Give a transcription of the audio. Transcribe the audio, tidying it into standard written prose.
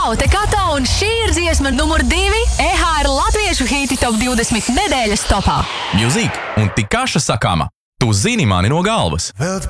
Čau, te Kato, un šī ir dziesma numur 2 EHR latviešu hīti top 20 nedēļas topā. Mūzika un Tikaša sakāma. Tu zini mani no galvas. Vēl